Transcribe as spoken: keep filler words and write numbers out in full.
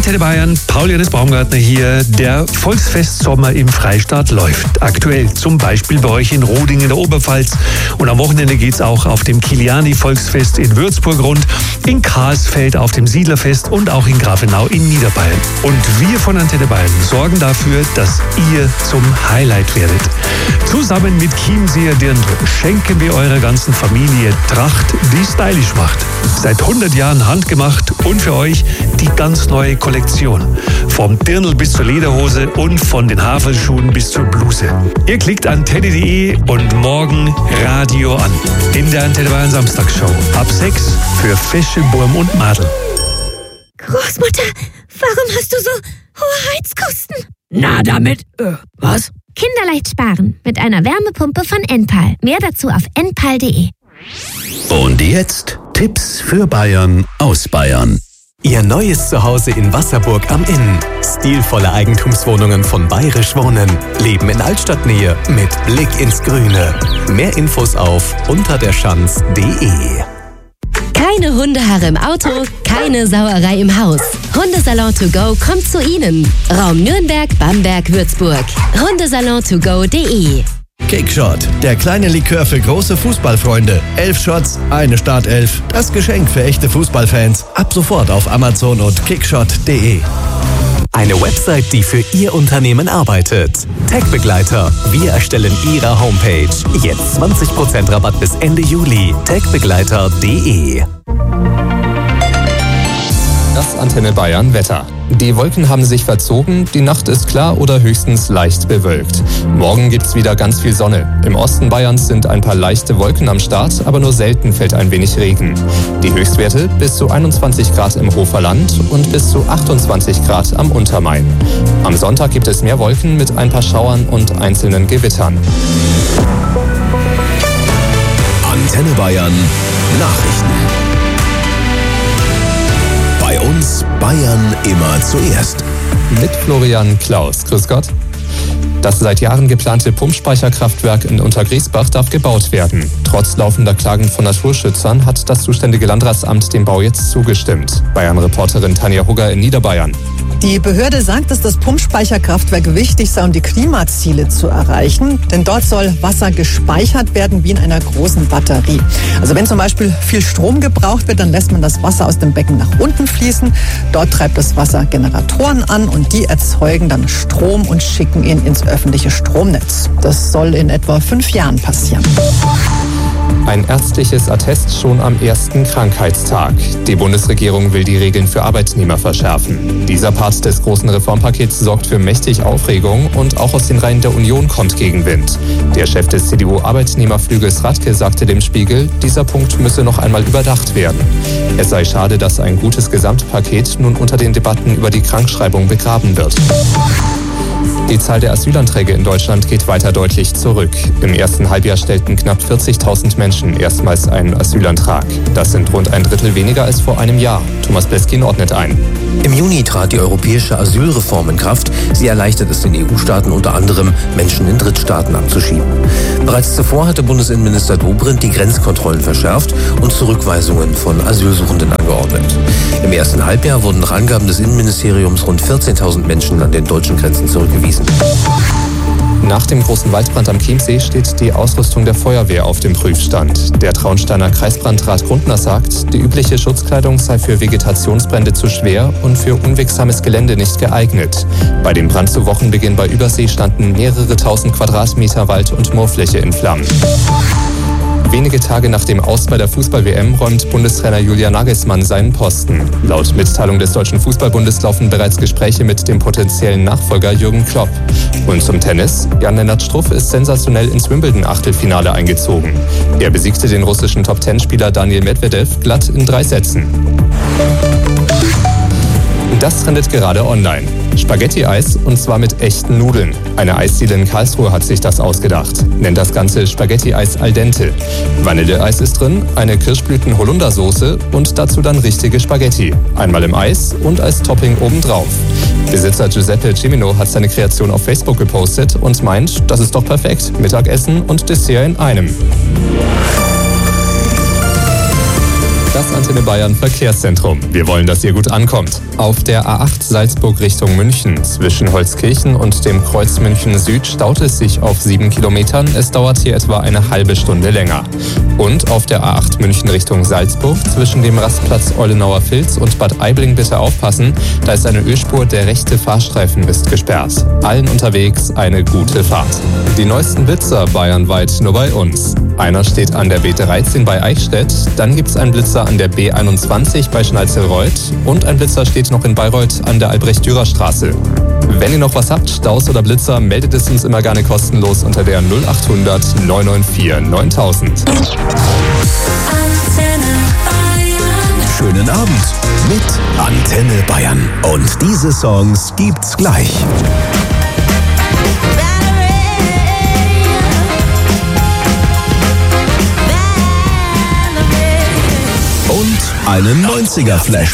Antenne Bayern, Paul-Janis Baumgartner hier. Der Volksfestsommer im Freistaat läuft. Aktuell zum Beispiel bei euch in Roding in der Oberpfalz. Und am Wochenende geht's auch auf dem Kiliani-Volksfest in Würzburg rund, in Karlsfeld auf dem Siedlerfest und auch in Grafenau in Niederbayern. Und wir von Antenne Bayern sorgen dafür, dass ihr zum Highlight werdet. Zusammen mit Chiemseer Dirndl schenken wir eurer ganzen Familie Tracht, die stylisch macht. Seit hundert Jahren handgemacht und für euch die ganz neue Kollektion. Vom Dirndl bis zur Lederhose und von den Havelschuhen bis zur Bluse. Ihr klickt Antenne punkt de und morgen Radio an. In der Antenne Bayern Samstagsshow. Ab sechs für Fesche, Burm und Madel. Großmutter, warum hast du so hohe Heizkosten? Na, damit, äh, was? Kinderleicht sparen mit einer Wärmepumpe von Enpal. Mehr dazu auf enpal punkt de. Und jetzt Tipps für Bayern aus Bayern. Ihr neues Zuhause in Wasserburg am Inn. Stilvolle Eigentumswohnungen von Bayerisch Wohnen. Leben in Altstadtnähe mit Blick ins Grüne. Mehr Infos auf unterderschanz punkt de. Keine Hundehaare im Auto, keine Sauerei im Haus. Hundesalon to go kommt zu Ihnen. Raum Nürnberg, Bamberg, Würzburg. hundesalon to go punkt de. Kickshot, der kleine Likör für große Fußballfreunde. Elf Shots, eine Startelf. Das Geschenk für echte Fußballfans. Ab sofort auf Amazon und kickshot punkt de. Eine Website, die für Ihr Unternehmen arbeitet. Tech-Begleiter. Wir erstellen Ihre Homepage. Jetzt zwanzig Prozent Rabatt bis Ende Juli. techbegleiter punkt de. Das Antenne Bayern Wetter. Die Wolken haben sich verzogen, die Nacht ist klar oder höchstens leicht bewölkt. Morgen gibt's wieder ganz viel Sonne. Im Osten Bayerns sind ein paar leichte Wolken am Start, aber nur selten fällt ein wenig Regen. Die Höchstwerte bis zu einundzwanzig Grad im Hoferland und bis zu achtundzwanzig Grad am Untermain. Am Sonntag gibt es mehr Wolken mit ein paar Schauern und einzelnen Gewittern. Antenne Bayern Nachrichten. Bei uns Bayern immer zuerst. Mit Florian Klaus. Grüß Gott. Das seit Jahren geplante Pumpspeicherkraftwerk in Untergriesbach darf gebaut werden. Trotz laufender Klagen von Naturschützern hat das zuständige Landratsamt dem Bau jetzt zugestimmt. Bayern-Reporterin Tanja Hugger in Niederbayern. Die Behörde sagt, dass das Pumpspeicherkraftwerk wichtig sei, um die Klimaziele zu erreichen. Denn dort soll Wasser gespeichert werden wie in einer großen Batterie. Also wenn zum Beispiel viel Strom gebraucht wird, dann lässt man das Wasser aus dem Becken nach unten fließen. Dort treibt das Wasser Generatoren an und die erzeugen dann Strom und schicken ihn ins öffentliche Stromnetz. Das soll in etwa fünf Jahren passieren. Ein ärztliches Attest schon am ersten Krankheitstag. Die Bundesregierung will die Regeln für Arbeitnehmer verschärfen. Dieser Part des großen Reformpakets sorgt für mächtig Aufregung und auch aus den Reihen der Union kommt Gegenwind. Der Chef des C D U-Arbeitnehmerflügels Radke sagte dem Spiegel, dieser Punkt müsse noch einmal überdacht werden. Es sei schade, dass ein gutes Gesamtpaket nun unter den Debatten über die Krankschreibung begraben wird. Die Zahl der Asylanträge in Deutschland geht weiter deutlich zurück. Im ersten Halbjahr stellten knapp vierzigtausend Menschen erstmals einen Asylantrag. Das sind rund ein Drittel weniger als vor einem Jahr. Thomas Beskin ordnet ein. Im Juni trat die europäische Asylreform in Kraft. Sie erleichtert es den E U-Staaten unter anderem, Menschen in Drittstaaten abzuschieben. Bereits zuvor hatte Bundesinnenminister Dobrindt die Grenzkontrollen verschärft und Zurückweisungen von Asylsuchenden angeordnet. Im ersten Halbjahr wurden nach Angaben des Innenministeriums rund vierzehntausend Menschen an den deutschen Grenzen zurückgewiesen. Nach dem großen Waldbrand am Chiemsee steht die Ausrüstung der Feuerwehr auf dem Prüfstand. Der Traunsteiner Kreisbrandrat Grundner sagt, die übliche Schutzkleidung sei für Vegetationsbrände zu schwer und für unwegsames Gelände nicht geeignet. Bei dem Brand zu Wochenbeginn bei Übersee standen mehrere tausend Quadratmeter Wald- und Moorfläche in Flammen. Wenige Tage nach dem Aus bei der Fußball-W M räumt Bundestrainer Julian Nagelsmann seinen Posten. Laut Mitteilung des Deutschen Fußballbundes laufen bereits Gespräche mit dem potenziellen Nachfolger Jürgen Klopp. Und zum Tennis. Jan-Lennart Struff ist sensationell ins Wimbledon-Achtelfinale eingezogen. Er besiegte den russischen Top-Ten-Spieler Daniil Medvedev glatt in drei Sätzen. Das trendet gerade online. Spaghetti-Eis und zwar mit echten Nudeln. Eine Eisdiele in Karlsruhe hat sich das ausgedacht. Nennt das Ganze Spaghetti-Eis al dente. Vanilleeis ist drin, eine Kirschblüten-Holundersoße und dazu dann richtige Spaghetti. Einmal im Eis und als Topping obendrauf. Besitzer Giuseppe Cimino hat seine Kreation auf Facebook gepostet und meint, das ist doch perfekt. Mittagessen und Dessert in einem. Das das Antenne Bayern Verkehrszentrum. Wir wollen, dass ihr gut ankommt. Auf der A acht Salzburg Richtung München zwischen Holzkirchen und dem Kreuz München Süd staut es sich auf sieben Kilometern. Es dauert hier etwa eine halbe Stunde länger. Und auf der A acht München Richtung Salzburg zwischen dem Rastplatz Eulenauer Filz und Bad Aibling bitte aufpassen. Da ist eine Ölspur, der rechte Fahrstreifen ist gesperrt. Allen unterwegs eine gute Fahrt. Die neuesten Blitzer bayernweit nur bei uns. Einer steht an der B dreizehn bei Eichstätt, dann gibt es einen Blitzer an der B einundzwanzig bei Schnalzerreuth und ein Blitzer steht noch in Bayreuth an der Albrecht-Dürer-Straße. Wenn ihr noch was habt, Staus oder Blitzer, meldet es uns immer gerne kostenlos unter der null achthundert neun neun vier neuntausend. Schönen Abend mit Antenne Bayern. Und diese Songs gibt's gleich. Und einen neunziger-Flash.